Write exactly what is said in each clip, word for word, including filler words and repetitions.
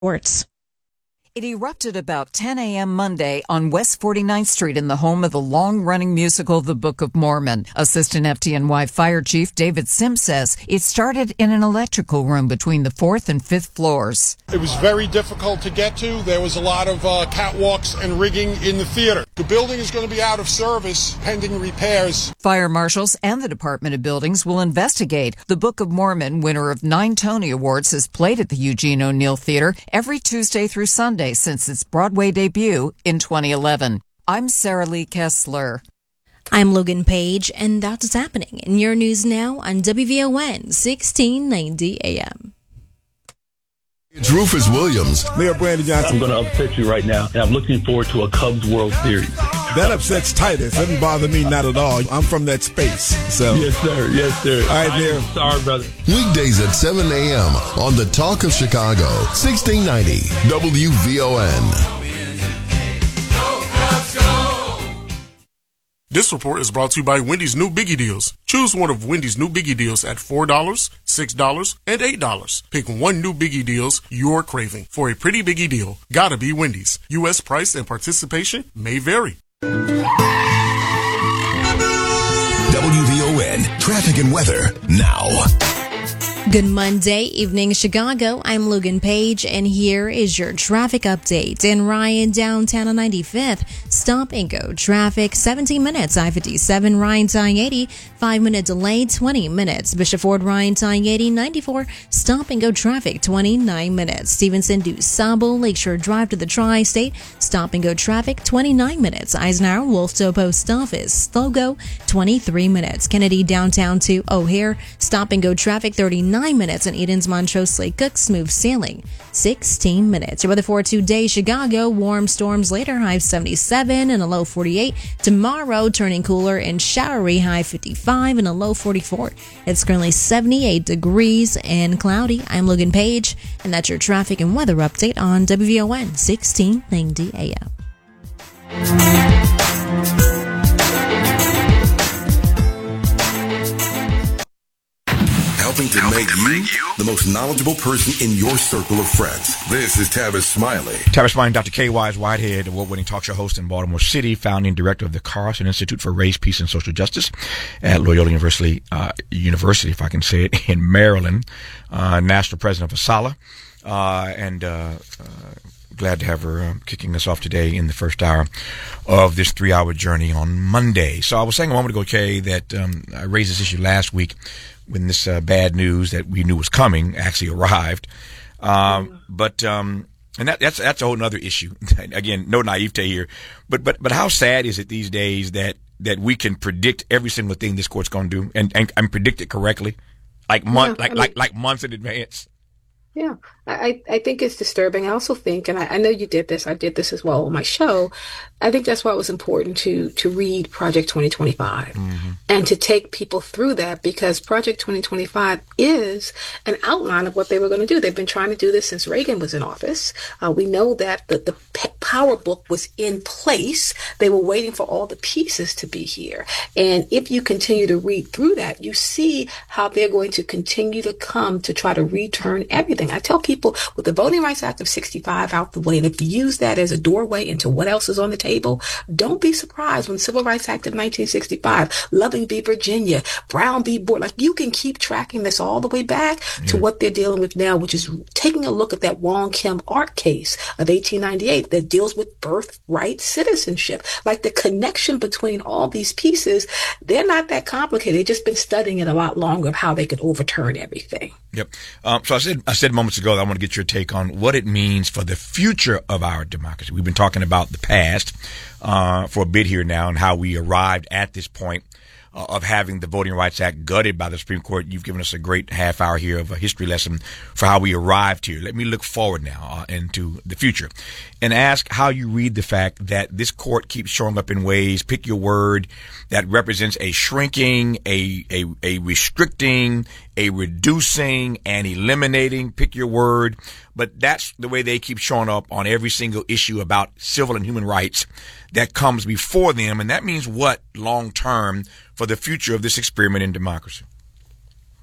Sports. It erupted about ten a.m. Monday on West forty-ninth Street in the home of the long-running musical The Book of Mormon. Assistant F D N Y Fire Chief David Sims says it started in an electrical room between the fourth and fifth floors. It was very difficult to get to. There was a lot of uh, catwalks and rigging in the theater. The building is going to be out of service pending repairs. Fire marshals and the Department of Buildings will investigate. The Book of Mormon, winner of nine Tony Awards, has played at the Eugene O'Neill Theater every Tuesday through Sunday since its Broadway debut in twenty eleven. I'm Sarah Lee Kessler. I'm Logan Page, and that's what's happening in your news now on W V O N sixteen ninety A M. It's Rufus Williams. Mayor Brandon Johnson. I'm going to upset you right now, and I'm looking forward to a Cubs World Series. That upsets Titus. Doesn't bother me, not at all. I'm from that space. So yes, sir. Yes, sir. All right, Mayor. Sorry, brother. Weekdays at seven a.m. on the Talk of Chicago, sixteen ninety W V O N. This report is brought to you by Wendy's new Biggie Deals. Choose one of Wendy's new Biggie Deals at four dollars, six dollars, and eight dollars. Pick one new Biggie Deals you're craving. For a pretty Biggie deal, gotta be Wendy's. U S price and participation may vary. W V O N Traffic and Weather now. Good Monday evening, Chicago. I'm Logan Page, and here is your traffic update. In Ryan, downtown on ninety-fifth, stop and go traffic, seventeen minutes. I fifty-seven, Ryan to I eighty, five minute delay, twenty minutes. Bishop Ford, Ryan to I eighty, ninety-four, stop and go traffic, twenty-nine minutes. Stevenson to Sabo, Lakeshore Drive to the Tri-State, stop and go traffic, twenty-nine minutes. Eisenhower, Wolfstow Post Office, slow go, twenty-three minutes. Kennedy, downtown to O'Hare, stop and go traffic, thirty-nine minutes. And Eden's Montrose Lake Cook, smooth sailing, sixteen minutes. Your weather for today, Chicago, warm storms later, high seventy-seven and a low forty-eight. Tomorrow, turning cooler and showery, high fifty-five and a low forty-four. It's currently seventy-eight degrees and cloudy. I'm Logan Page, and that's your traffic and weather update on W V O N sixteen ninety A M. Helping to make you the most knowledgeable person in your circle of friends. This is Tavis Smiley. Tavis Smiley, Doctor K. Wise Whitehead, award-winning talk show host in Baltimore City, founding director of the Carson Institute for Race, Peace, and Social Justice at Loyola University, uh, University, if I can say it, in Maryland, uh, national president of ASALH, uh, and uh, uh, glad to have her uh, kicking us off today in the first hour of this three-hour journey on Monday. So I was saying a moment ago, Kay, that um, I raised this issue last week when this uh, bad news that we knew was coming actually arrived. Um, yeah. But um, and that, that's that's a whole other issue. Again, no naivete here. But but but how sad is it these days that that we can predict every single thing this court's going to do and, and and predict it correctly, like month yeah, like I mean, like like months in advance. Yeah, I, I think it's disturbing. I also think, and I, I know you did this, I did this as well on my show, I think that's why it was important to to read Project twenty twenty-five mm-hmm. and to take people through that, because Project twenty twenty-five is an outline of what they were going to do. They've been trying to do this since Reagan was in office. Uh, we know that the, the Power Book was in place. They were waiting for all the pieces to be here. And if you continue to read through that, you see how they're going to continue to come to try to return everything. I tell people, with the Voting Rights Act of sixty-five out the way, and if you use that as a doorway into what else is on the table, don't be surprised when Civil Rights Act of nineteen sixty-five, Loving v. Virginia, Brown v. Board, like you can keep tracking this all the way back yeah. to what they're dealing with now, which is taking a look at that Wong Kim Ark case of eighteen ninety-eight that deals with birthright citizenship. Like the connection between all these pieces, they're not that complicated. They've just been studying it a lot longer of how they could overturn everything. Yep. Um, so I said, I said moments ago that I want to get your take on what it means for the future of our democracy. We've been talking about the past uh, for a bit here now and how we arrived at this point uh, of having the Voting Rights Act gutted by the Supreme Court. You've given us a great half hour here of a history lesson for how we arrived here. Let me look forward now uh, into the future and ask how you read the fact that this court keeps showing up in ways, pick your word, that represents a shrinking, a, a, a restricting, a reducing, and eliminating, pick your word. But that's the way they keep showing up on every single issue about civil and human rights that comes before them. And that means what long term for the future of this experiment in democracy?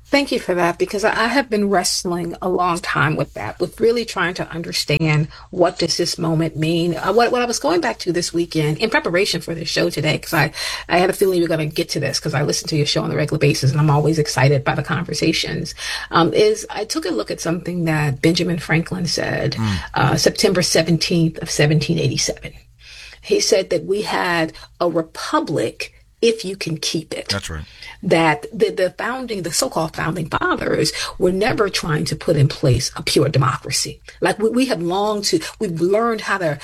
Thank you for that, because I have been wrestling a long time with that, with really trying to understand what does this moment mean. Uh, what, what I was going back to this weekend in preparation for this show today, because I, I had a feeling you were going to get to this because I listen to your show on a regular basis and I'm always excited by the conversations, um, is I took a look at something that Benjamin Franklin said mm. uh, September seventeenth of seventeen eighty-seven. He said that we had a republic if you can keep it. That's right. That the, the founding, the so-called founding fathers were never trying to put in place a pure democracy. Like we, we have longed to, we've learned how to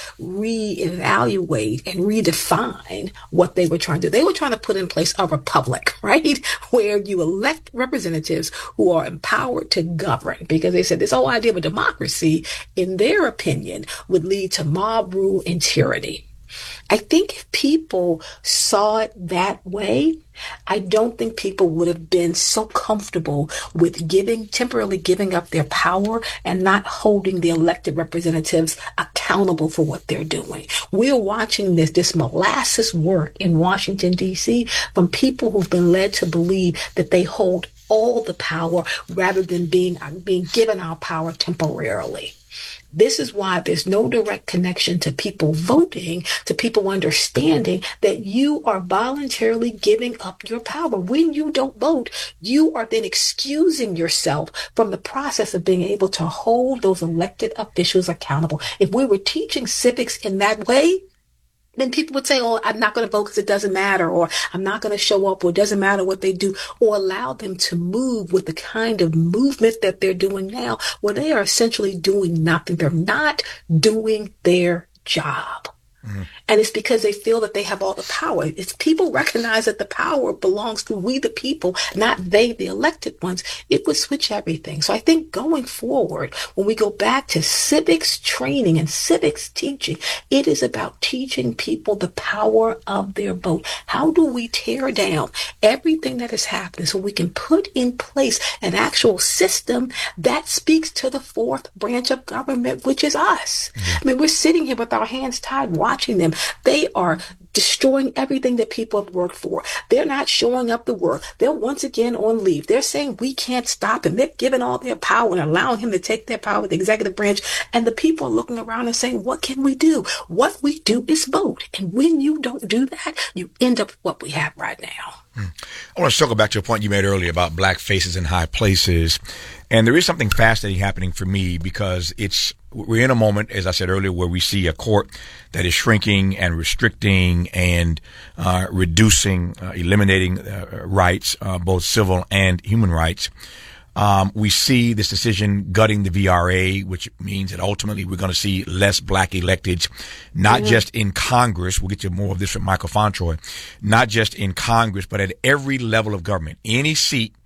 reevaluate and redefine what they were trying to do. They were trying to put in place a republic, right? Where you elect representatives who are empowered to govern, because they said this whole idea of a democracy, in their opinion, would lead to mob rule and tyranny. I think if people saw it that way, I don't think people would have been so comfortable with giving, temporarily giving up their power and not holding the elected representatives accountable for what they're doing. We're watching this, this molasses work in Washington, D C from people who've been led to believe that they hold all the power rather than being, being given our power temporarily. This is why there's no direct connection to people voting, to people understanding that you are voluntarily giving up your power. When you don't vote, you are then excusing yourself from the process of being able to hold those elected officials accountable. If we were teaching civics in that way, then people would say, oh, I'm not going to vote because it doesn't matter, or I'm not going to show up, or it doesn't matter what they do, or allow them to move with the kind of movement that they're doing now, where they are essentially doing nothing. They're not doing their job. Mm-hmm. And it's because they feel that they have all the power. It's people recognize that the power belongs to we the people, not they, the elected ones. It would switch everything. So I think going forward, when we go back to civics training and civics teaching, it is about teaching people the power of their vote. How do we tear down everything that is happening so we can put in place an actual system that speaks to the fourth branch of government, which is us? Mm-hmm. I mean, we're sitting here with our hands tied, watching them. They are destroying everything that people have worked for. They're not showing up to work. They're once again on leave. They're saying we can't stop him. They're giving all their power and allowing him to take their power with the executive branch. And the people are looking around and saying, what can we do? What we do is vote. And when you don't do that, you end up with what we have right now. Hmm. I want to circle back to a point you made earlier about black faces in high places. And there is something fascinating happening for me, because it's we're in a moment, as I said earlier, where we see a court that is shrinking and restricting and uh, reducing, uh, eliminating uh, rights, uh, both civil and human rights. Um, we see this decision gutting the V R A, which means that ultimately we're going to see less black electeds, not mm-hmm. just in Congress. We'll get to more of this from Michael Fontroy, not just in Congress, but at every level of government. Any seat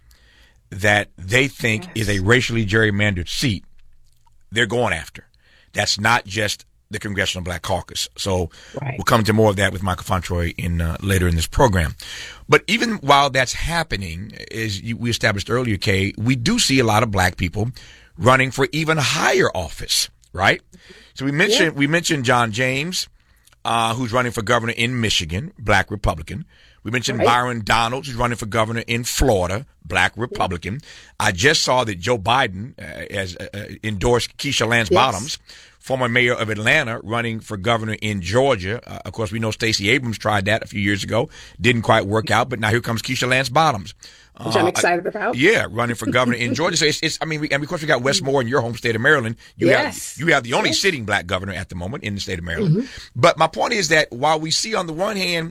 that they think yes. is a racially gerrymandered seat, they're going after. That's not just the Congressional Black Caucus. So right. we'll come to more of that with Michael Fontroy in uh, later in this program. But even while that's happening, as you, we established earlier, Kay, we do see a lot of black people running for even higher office, right? So we mentioned yeah. we mentioned John James, uh, who's running for governor in Michigan, black Republican. We mentioned right. Byron Donalds, who's running for governor in Florida, black Republican. Yeah. I just saw that Joe Biden uh, has uh, endorsed Keisha Lance yes. Bottoms, former mayor of Atlanta, running for governor in Georgia. Uh, of course, we know Stacey Abrams tried that a few years ago. Didn't quite work out, but now here comes Keisha Lance Bottoms. Which I'm excited uh, about. Yeah, running for governor in Georgia. So it's, it's I mean, we, and of course we got Wes Moore in your home state of Maryland. You yes. have you have the only yes. sitting black governor at the moment in the state of Maryland. Mm-hmm. But my point is that while we see on the one hand,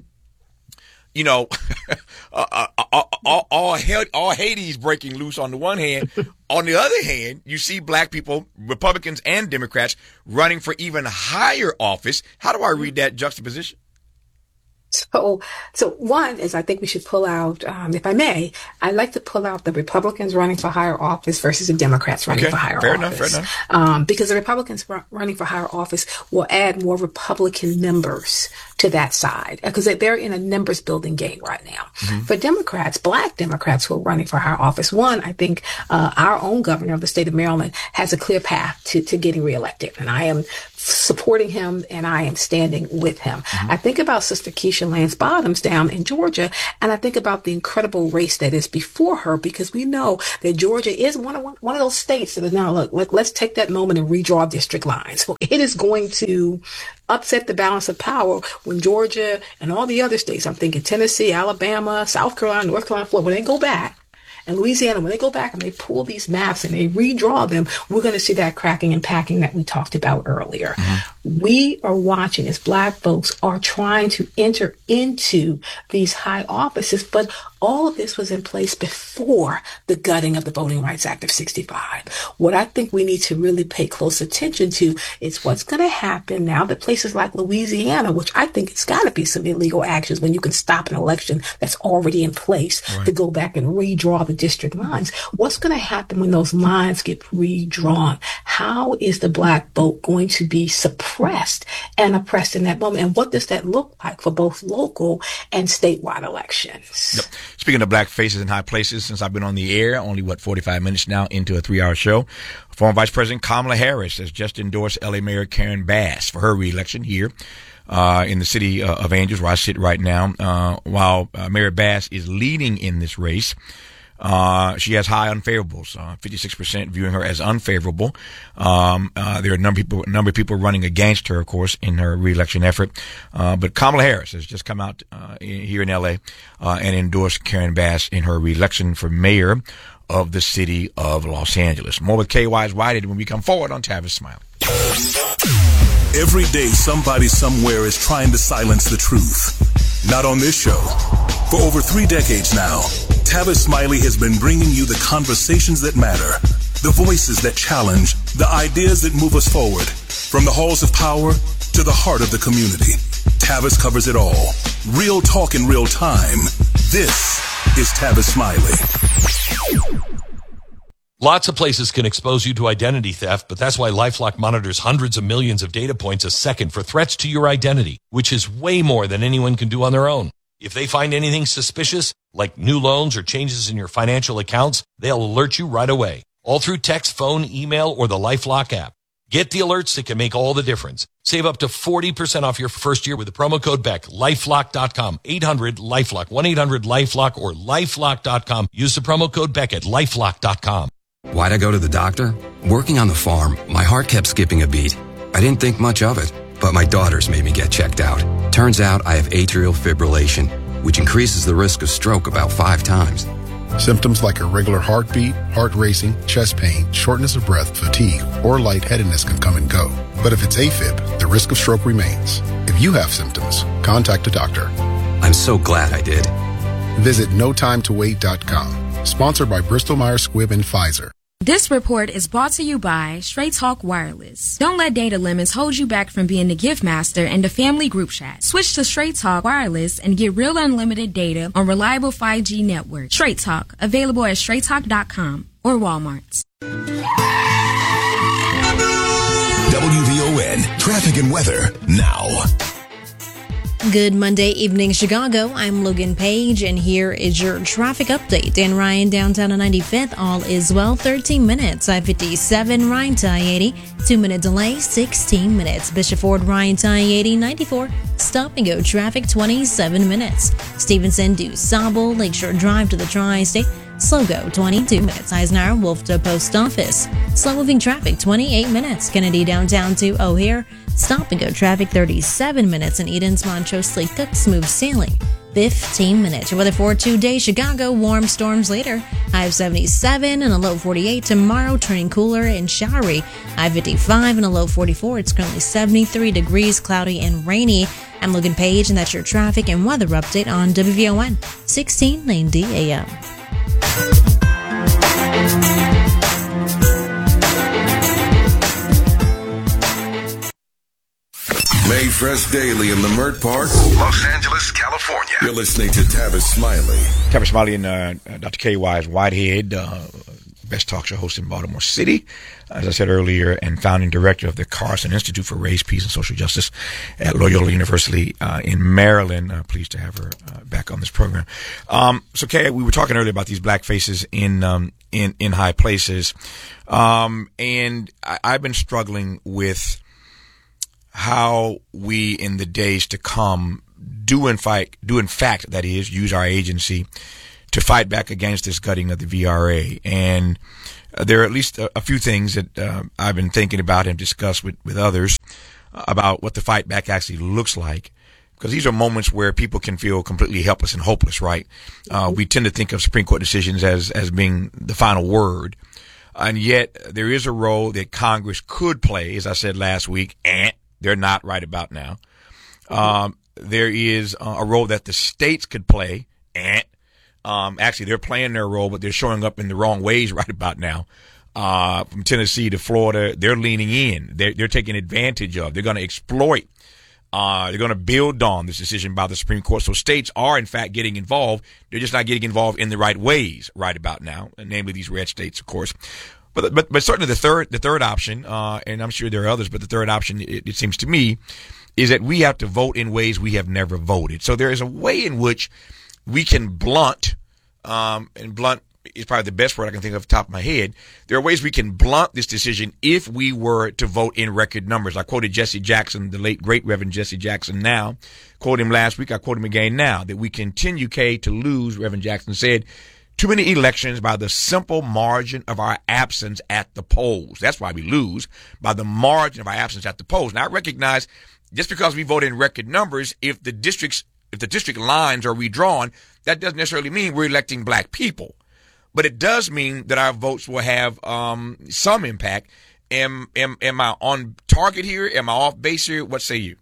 you know, uh, uh, all, all, all, all Hades breaking loose on the one hand. On the other hand, you see black people, Republicans and Democrats, running for even higher office. How do I read that juxtaposition? So, so one is I think we should pull out, um, if I may, I'd like to pull out the Republicans running for higher office versus the Democrats running okay, for higher fair office. Enough, fair enough. Um, because the Republicans running for higher office will add more Republican members to that side, because they're in a numbers building game right now. Mm-hmm. For Democrats, black Democrats who are running for higher office, one, I think uh, our own governor of the state of Maryland has a clear path to, to getting reelected. And I am supporting him and I am standing with him. Mm-hmm. I think about Sister Keisha election, Lance Bottoms, down in Georgia. And I think about the incredible race that is before her, because we know that Georgia is one of one of those states that is now, look, look, let's take that moment and redraw district lines. Well, it is going to upset the balance of power when Georgia and all the other states, I'm thinking Tennessee, Alabama, South Carolina, North Carolina, Florida, when they go back, and Louisiana, when they go back and they pull these maps and they redraw them, we're going to see that cracking and packing that we talked about earlier. Mm-hmm. We are watching as Black folks are trying to enter into these high offices, but all of this was in place before the gutting of the Voting Rights Act of sixty-five. What I think we need to really pay close attention to is what's going to happen now that places like Louisiana, which I think it's got to be some illegal actions when you can stop an election that's already in place right. to go back and redraw the district lines. What's going to happen when those lines get redrawn? How is the Black vote going to be suppressed and oppressed in that moment? And what does that look like for both local and statewide elections? Yep. Speaking of Black faces in high places, since I've been on the air, only, what, forty-five minutes now into a three-hour show, former Vice President Kamala Harris has just endorsed L A Mayor Karen Bass for her reelection here uh, in the city uh, of Angels, where I sit right now. Uh, while uh, Mayor Bass is leading in this race, Uh, she has high unfavorables, uh, fifty-six percent viewing her as unfavorable. Um, uh, there are a number of people, a number of people running against her, of course, in her reelection effort. Uh, but Kamala Harris has just come out, uh, in, here in L A, uh, and endorsed Karen Bass in her reelection for mayor of the city of Los Angeles. More with K Y's Whitehead when we come forward on Tavis Smiley. Every day, somebody somewhere is trying to silence the truth. Not on this show. For over three decades now, Tavis Smiley has been bringing you the conversations that matter, the voices that challenge, the ideas that move us forward, from the halls of power to the heart of the community. Tavis covers it all. Real talk in real time. This is Tavis Smiley. Lots of places can expose you to identity theft, but that's why LifeLock monitors hundreds of millions of data points a second for threats to your identity, which is way more than anyone can do on their own. If they find anything suspicious, like new loans or changes in your financial accounts, they'll alert you right away, all through text, phone, email, or the LifeLock app. Get the alerts that can make all the difference. Save up to forty percent off your first year with the promo code B E C. LifeLock dot com, eight hundred LifeLock, one eight hundred LifeLock, or LifeLock dot com. Use the promo code B E C at LifeLock dot com. Why'd I go to the doctor? Working on the farm, my heart kept skipping a beat. I didn't think much of it, but my daughters made me get checked out. Turns out I have atrial fibrillation, which increases the risk of stroke about five times. Symptoms like irregular heartbeat, heart racing, chest pain, shortness of breath, fatigue, or lightheadedness can come and go. But if it's AFib, the risk of stroke remains. If you have symptoms, contact a doctor. I'm so glad I did. Visit no time to wait dot com. Sponsored by Bristol Myers Squibb and Pfizer. This report is brought to you by Straight Talk Wireless. Don't let data limits hold you back from being the gift master and the family group chat. Switch to Straight Talk Wireless and get real unlimited data on reliable five G network. Straight Talk, available at straight talk dot com or Walmart. W V O N Traffic and Weather now. Good Monday evening, Chicago. I'm Logan Page, and here is your traffic update. Dan Ryan, downtown on ninety-fifth. All is well. thirteen minutes. I fifty-seven, Ryan to I eighty. Two minute delay, sixteen minutes. Bishop Ford, Ryan to I eighty, ninety-four. Stop and go traffic, twenty-seven minutes. Stevenson, DuSable, Lakeshore Drive to the Tri-State. Slow go, twenty-two minutes. Eisenhower, Wolf to Post Office. Slow moving traffic, twenty-eight minutes. Kennedy downtown to O'Hare. Stop and go traffic, thirty-seven minutes. In Eden's, Montrose, Lake Cook, smooth sailing, fifteen minutes. Your weather for today, Chicago, warm storms later. High of seventy-seven and a low forty-eight. Tomorrow, turning cooler and showery. High fifty-five and a low forty-four. It's currently seventy-three degrees, cloudy and rainy. I'm Logan Page, and that's your traffic and weather update on W V O N, sixteen ninety A M. Mayfresh Daily in Leimert Park, Los Angeles, California. You're listening to Tavis Smiley. Tavis Smiley and uh, Doctor K Y's Whitehead, uh, best talk show host in Baltimore City, as I said earlier, and founding director of the Carson Institute for Race, Peace, and Social Justice at Loyola University uh, in Maryland. Uh, pleased to have her uh, back on this program. Um, so, Kay, we were talking earlier about these black faces in um, in in high places, um, and I, I've been struggling with how we, in the days to come, do in fact, do in fact, that is, use our agency to fight back against this gutting of the V R A. And uh, there are at least a, a few things that uh, I've been thinking about and discussed with, with others uh, about what the fight back actually looks like. Because these are moments where people can feel completely helpless and hopeless, right? Uh, we tend to think of Supreme Court decisions as, as being the final word. And yet there is a role that Congress could play, as I said last week, and they're not right about now. Um, there is a role that the states could play, and um, actually they're playing their role, but they're showing up in the wrong ways right about now. Uh, from Tennessee to Florida, they're leaning in. They're, they're taking advantage of. They're going to exploit. Uh, they're going to build on this decision by the Supreme Court. So states are, in fact, getting involved. They're just not getting involved in the right ways right about now, namely these red states, of course. But but but certainly the third the third option, uh, and I'm sure there are others, but the third option, it, it seems to me, is that we have to vote in ways we have never voted. So there is a way in which we can blunt, um, and blunt is probably the best word I can think of off the top of my head. There are ways we can blunt this decision if we were to vote in record numbers. I quoted Jesse Jackson, the late great Reverend Jesse Jackson now. Quoted him last week. I quote him again now. That we continue, Kay, to lose, Reverend Jackson said, too many elections by the simple margin of our absence at the polls. That's why we lose, by the margin of our absence at the polls. Now, I recognize just because we vote in record numbers, if the districts, if the district lines are redrawn, that doesn't necessarily mean we're electing black people. But it does mean that our votes will have um, some impact. Am, am, am I on target here? Am I off base here? What say you?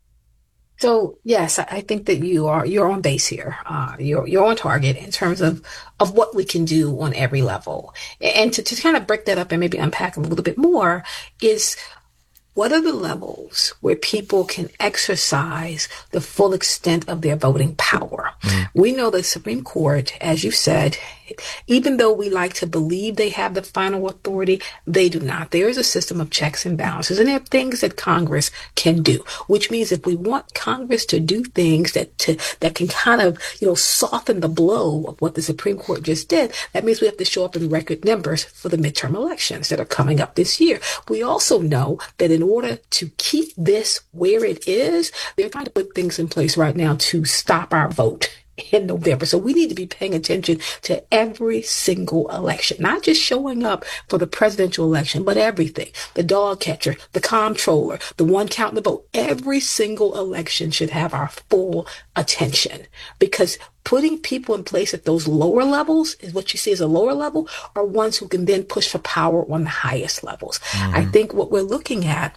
So yes, I think that you are you're on base here. Uh, you're you're on target in terms of of what we can do on every level. And to, to kind of break that up and maybe unpack a little bit more is, what are the levels where people can exercise the full extent of their voting power? Mm-hmm. We know the Supreme Court, as you said, even though we like to believe they have the final authority, they do not. There is a system of checks and balances, and there are things that Congress can do, which means if we want Congress to do things that to, that can kind of, you know, soften the blow of what the Supreme Court just did, that means we have to show up in record numbers for the midterm elections that are coming up this year. We also know that in order to keep this where it is, they're trying to put things in place right now to stop our vote in November. So we need to be paying attention to every single election, not just showing up for the presidential election, but everything. The dog catcher, the comptroller, the one counting the vote. Every single election should have our full attention, because putting people in place at those lower levels is what you see as a lower level are ones who can then push for power on the highest levels. Mm-hmm. I think what we're looking at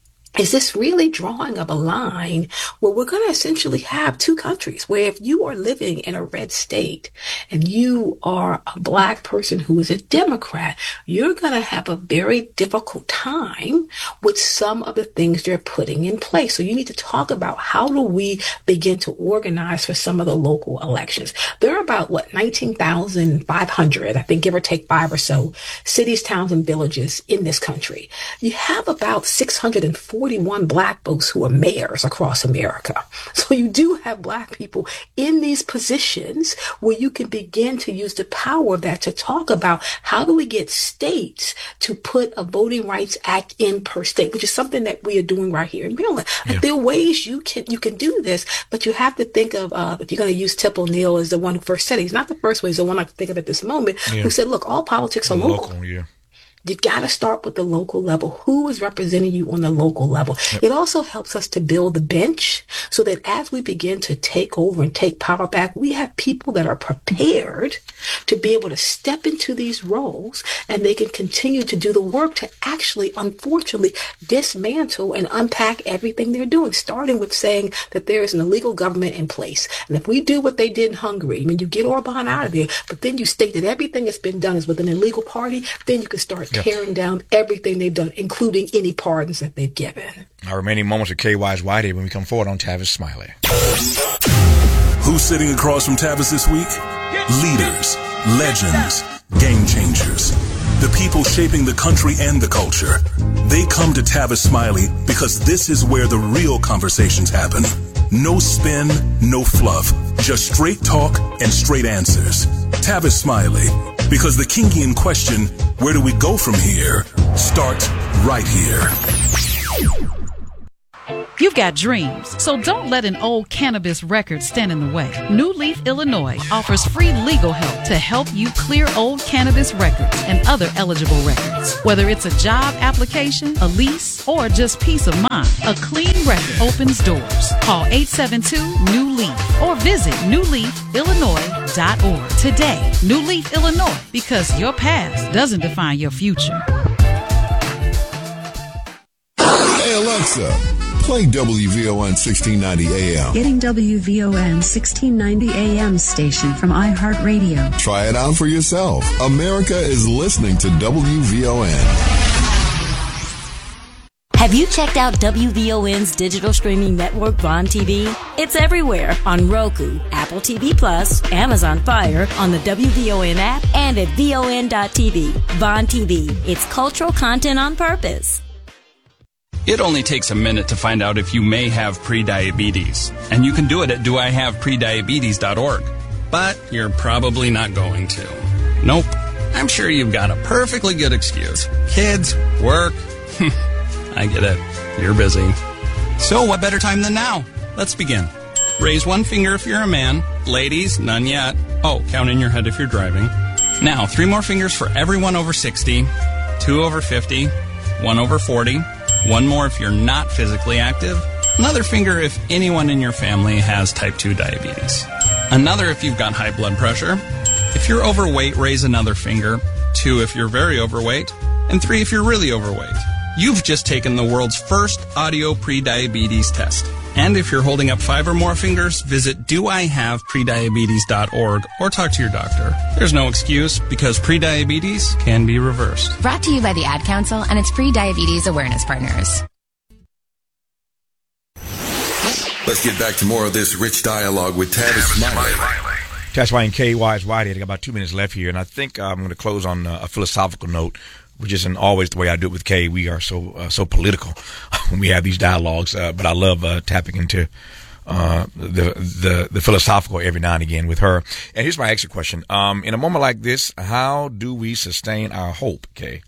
is this really drawing of a line where we're going to essentially have two countries, where if you are living in a red state and you are a black person who is a Democrat, you're going to have a very difficult time with some of the things they're putting in place. So you need to talk about, how do we begin to organize for some of the local elections? There are about, what, nineteen thousand five hundred, I think, give or take five or so, cities, towns, and villages in this country. You have about six hundred forty-one black folks who are mayors across America. So you do have black people in these positions where you can begin to use the power of that to talk about, how do we get states to put a Voting Rights Act in per state, which is something that we are doing right here in Maryland. Yeah. Like, there are ways you can you can do this, but you have to think of, uh, if you're going to use Tip O'Neill as the one who first said it, he's not the first one, he's the one I can think of at this moment, yeah. who said, look, all politics are local. local yeah. You got to start with the local level. Who is representing you on the local level? Yep. It also helps us to build the bench so that as we begin to take over and take power back, we have people that are prepared to be able to step into these roles, and they can continue to do the work to actually, unfortunately, dismantle and unpack everything they're doing, starting with saying that there is an illegal government in place. And if we do what they did in Hungary, I mean, you get Orban out of there, but then you state that everything that's been done is with an illegal party, then you can start tearing down everything they've done, including any pardons that they've given. Our remaining moments with K Y's Whitehead when we come forward on Tavis Smiley. Who's sitting across from Tavis this week? Leaders, legends, game changers. The people shaping the country and the culture. They come to Tavis Smiley because this is where the real conversations happen. No spin, no fluff. Just straight talk and straight answers. Tavis Smiley. Because the Kingian question, where do we go from here, starts right here. You You've got dreams, so don't let an old cannabis record stand in the way. New Leaf, Illinois offers free legal help to help you clear old cannabis records and other eligible records. Whether it's a job application, a lease, or just peace of mind, a clean record opens doors. Call eight seven two, N E W, LEAF or visit new leaf illinois dot org today. New Leaf, Illinois, because your past doesn't define your future. Hey Alexa, play W V O N sixteen ninety A M. Getting W V O N sixteen ninety A M station from iHeartRadio. Try it out for yourself. America is listening to W V O N. Have you checked out W V O N's digital streaming network, Vaughn T V? It's everywhere on Roku, Apple T V Plus, Amazon Fire, on the W V O N app, and at V O N dot T V. Vaughn T V. It's cultural content on purpose. It only takes a minute to find out if you may have prediabetes. And you can do it at do I have prediabetes dot org. But you're probably not going to. Nope. I'm sure you've got a perfectly good excuse. Kids, work. I get it. You're busy. So what better time than now? Let's begin. Raise one finger if you're a man. Ladies, none yet. Oh, count in your head if you're driving. Now, three more fingers for everyone over sixty, two over fifty, one over forty, one more if you're not physically active, another finger if anyone in your family has type two diabetes, another if you've got high blood pressure. If you're overweight, raise another finger, two if you're very overweight, and three if you're really overweight. You've just taken the world's first audio prediabetes test. And if you're holding up five or more fingers, visit do I have prediabetes dot org or talk to your doctor. There's no excuse because prediabetes can be reversed. Brought to you by the Ad Council and its pre-diabetes awareness partners. Let's get back to more of this rich dialogue with Tavis Smiley. That's why in K Y's Whitehead, I got about two minutes left here, and I think I'm going to close on a philosophical note, which isn't always the way I do it with Kay. We are so uh, so political when we have these dialogues, uh, but I love uh, tapping into uh, the, the the philosophical every now and again with her. And here's my extra question: um, in a moment like this, how do we sustain our hope, Kay?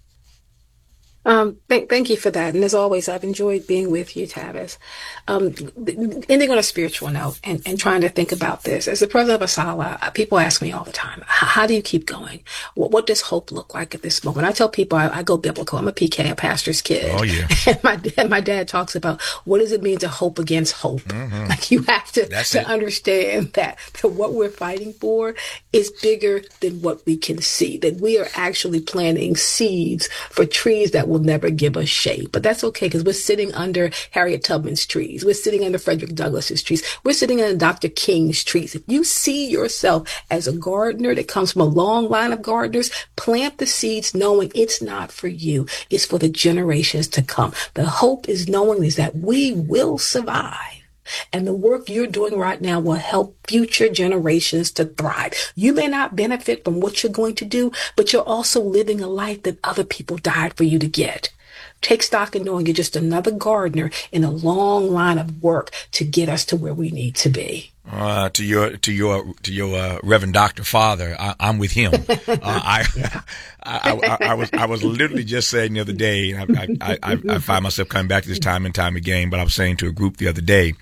Um, th- thank you for that. And as always, I've enjoyed being with you, Tavis. Um, ending on a spiritual note and, and trying to think about this. As the president of Asala, people ask me all the time, how do you keep going? What, what does hope look like at this moment? I tell people I, I go biblical. I'm a P K, a pastor's kid. Oh, yeah. And my dad, my dad talks about what does it mean to hope against hope? Mm-hmm. Like you have to, to understand that, that what we're fighting for is bigger than what we can see, that we are actually planting seeds for trees that will never give us shade. But that's okay because we're sitting under Harriet Tubman's trees. We're sitting under Frederick Douglass's trees. We're sitting under Doctor King's trees. If you see yourself as a gardener that comes from a long line of gardeners, plant the seeds knowing it's not for you. It's for the generations to come. The hope is knowing is that we will survive. And the work you're doing right now will help future generations to thrive. You may not benefit from what you're going to do, but you're also living a life that other people died for you to get. Take stock in knowing you're just another gardener in a long line of work to get us to where we need to be. Uh, to your to your to your uh, Reverend Doctor Father, I, I'm with him. Uh, I, I, I I was I was literally just saying the other day, and I, I, I, I find myself coming back to this time and time again. But I was saying to a group the other day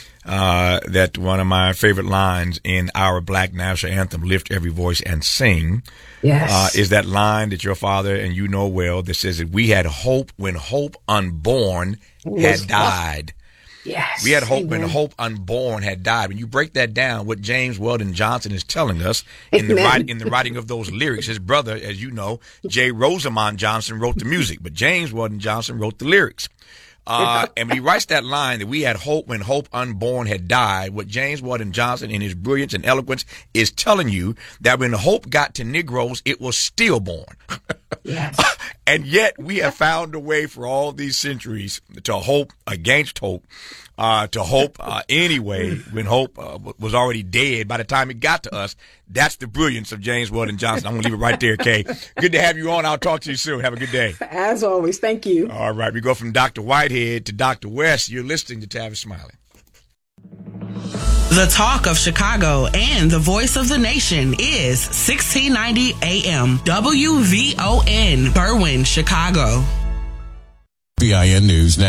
uh, that one of my favorite lines in our Black national anthem, "Lift Every Voice and Sing," yes. uh, is that line that your father and you know well that says that we had hope when hope unborn had died. Yes. We had hope Amen. when hope unborn had died. When you break that down, what James Weldon Johnson is telling us in the, write, in the writing of those lyrics, his brother, as you know, J. Rosamond Johnson wrote the music, but James Weldon Johnson wrote the lyrics. Uh, and when he writes that line that we had hope when hope unborn had died, what James Weldon Johnson in his brilliance and eloquence is telling you that when hope got to Negroes, it was stillborn. Yes. And yet we have found a way for all these centuries to hope against hope, uh, to hope uh, anyway when hope uh, was already dead by the time it got to us. That's the brilliance of James Weldon Johnson. I'm going to leave it right there, Kay. Good to have you on. I'll talk to you soon. Have a good day. As always, thank you. All right. We go from Doctor Whitehead to Doctor West. You're listening to Tavis Smiley. The talk of Chicago and the voice of the nation is sixteen ninety A M W V O N, Berwyn, Chicago. B I N News now.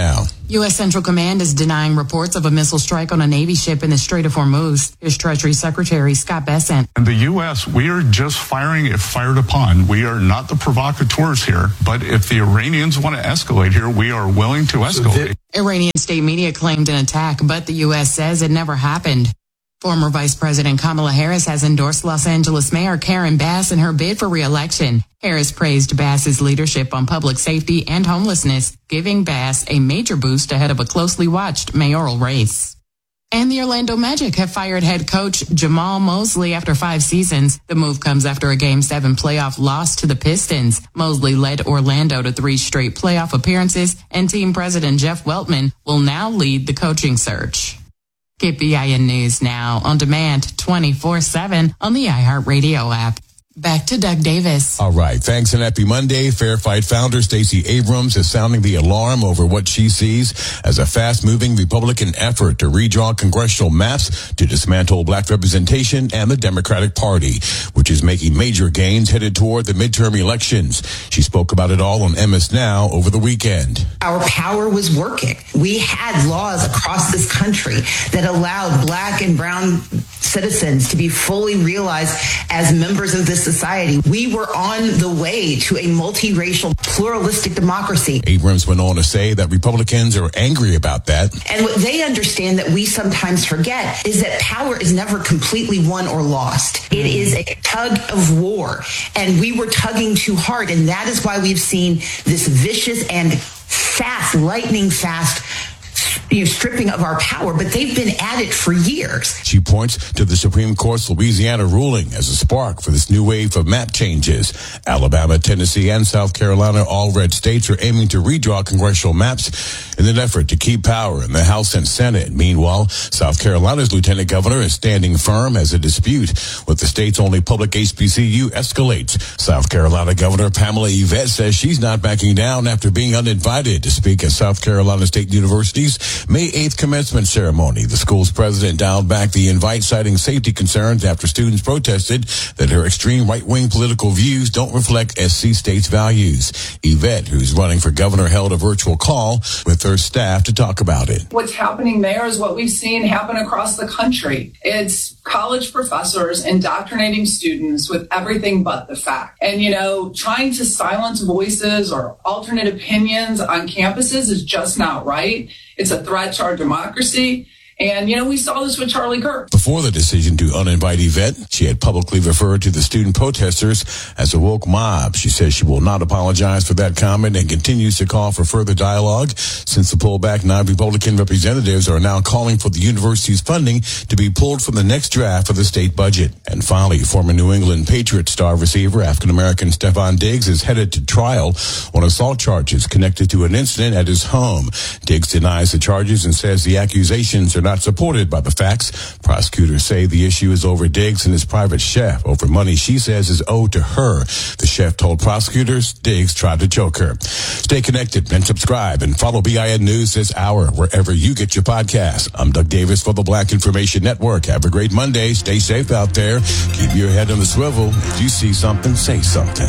U S. Central Command is denying reports of a missile strike on a Navy ship in the Strait of Hormuz. Here's Treasury Secretary Scott Bessent. In the U S, we are just firing if fired upon. We are not the provocateurs here, but if the Iranians want to escalate here, we are willing to escalate. Iranian state media claimed an attack, but the U S says it never happened. Former Vice President Kamala Harris has endorsed Los Angeles Mayor Karen Bass in her bid for re-election. Harris praised Bass's leadership on public safety and homelessness, giving Bass a major boost ahead of a closely watched mayoral race. And the Orlando Magic have fired head coach Jamal Mosley after five seasons. The move comes after a Game seven playoff loss to the Pistons. Mosley led Orlando to three straight playoff appearances, and team president Jeff Weltman will now lead the coaching search. Get B I N News now on demand twenty-four seven on the iHeartRadio app. Back to Doug Davis. All right. Thanks and happy Monday. Fair Fight founder Stacey Abrams is sounding the alarm over what she sees as a fast-moving Republican effort to redraw congressional maps to dismantle black representation and the Democratic Party, which is making major gains headed toward the midterm elections. She spoke about it all on M S Now over the weekend. Our power was working. We had laws across this country that allowed black and brown citizens to be fully realized as members of this society. We were on the way to a multiracial, pluralistic democracy. Abrams went on to say that Republicans are angry about that. And what they understand that we sometimes forget is that power is never completely won or lost. It is a tug of war, and we were tugging too hard, and that is why we've seen this vicious and fast, lightning fast you know, stripping of our power, but they've been at it for years. She points to the Supreme Court's Louisiana ruling as a spark for this new wave of map changes. Alabama, Tennessee, and South Carolina, all red states, are aiming to redraw congressional maps in an effort to keep power in the House and Senate. Meanwhile, South Carolina's lieutenant governor is standing firm as a dispute with the state's only public H B C U escalates. South Carolina Governor Pamela Yvette says she's not backing down after being uninvited to speak at South Carolina State University's May eighth commencement ceremony. The school's president dialed back the invite, citing safety concerns after students protested that her extreme right-wing political views don't reflect S C State's values. Yvette, who's running for governor, held a virtual call with her staff to talk about it. What's happening there is what we've seen happen across the country. It's college professors indoctrinating students with everything but the fact. And, you know, trying to silence voices or alternate opinions on campuses is just not right. It's a threat to our democracy. And, you know, we saw this with Charlie Kirk. Before the decision to uninvite Yvette, she had publicly referred to the student protesters as a woke mob. She says she will not apologize for that comment and continues to call for further dialogue. Since the pullback, nine Republican representatives are now calling for the university's funding to be pulled from the next draft of the state budget. And finally, former New England Patriots star receiver, African-American Stephon Diggs, is headed to trial on assault charges connected to an incident at his home. Diggs denies the charges and says the accusations are not supported by the facts. Prosecutors say the issue is over Diggs and his private chef over money she says is owed to her. The chef told prosecutors Diggs tried to choke her. Stay connected and subscribe and follow B I N News this hour wherever you get your podcasts. I'm Doug Davis for the Black Information Network. Have a great Monday. Stay safe out there. Keep your head on the swivel. If you see something, say something.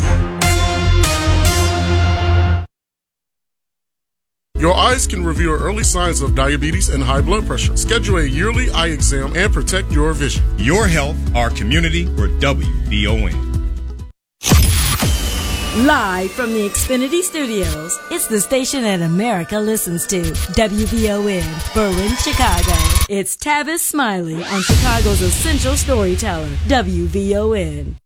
Your eyes can reveal early signs of diabetes and high blood pressure. Schedule a yearly eye exam and protect your vision. Your health, our community, for W V O N. Live from the Xfinity Studios, it's the station that America listens to. W V O N, Berwyn, Chicago. It's Tavis Smiley on Chicago's essential storyteller, W V O N.